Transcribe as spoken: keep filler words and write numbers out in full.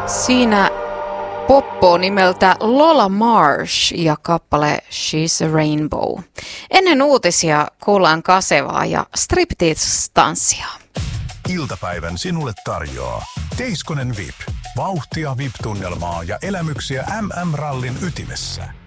Siinä poppo nimeltä Lola Marsh ja kappale She's a Rainbow. Ennen uutisia kuullaan Kasevaa ja striptease-tanssia. Iltapäivän sinulle tarjoaa Teiskonen V I P. Vauhtia V I P-tunnelmaa ja elämyksiä M M-rallin ytimessä.